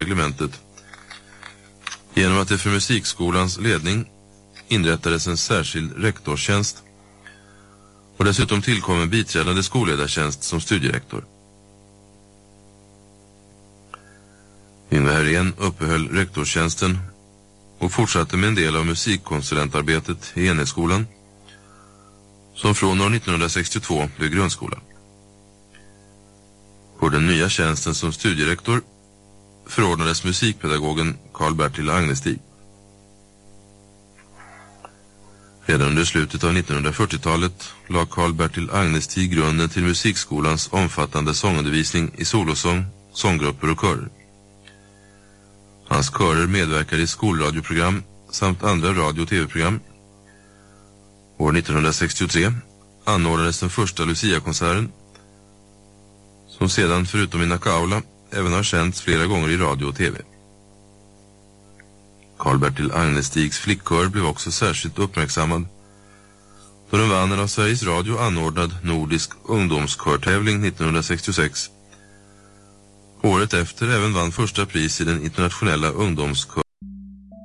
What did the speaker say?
reglementet genom att det för musikskolans ledning inrättades en särskild rektorstjänst och dessutom tillkom en biträdande skolledartjänst som studierektor. Yngve Herrén uppehöll rektorstjänsten och fortsatte med en del av musikkonsulentarbetet i enhetsskolan som från år 1962 blev grundskolan. På den nya tjänsten som studierektor förordnades musikpedagogen Carl-Bertil Agnestig. Redan under slutet av 1940-talet lade Carl-Bertil Agnestig grunden till musikskolans omfattande sångundervisning i solosång, sånggrupper och körer. Hans körer medverkade i skolradioprogram samt andra radio- och tv-program. År 1963 anordnades den första Lucia-konserten som sedan förutom i Nakaula även har sänts flera gånger i radio och tv. Carl-Bertil Agnestigs flickkör blev också särskilt uppmärksammad då den vann en av Sveriges Radio anordnad nordisk ungdomskörtävling 1966. Året efter även vann första pris i den internationella ungdomskör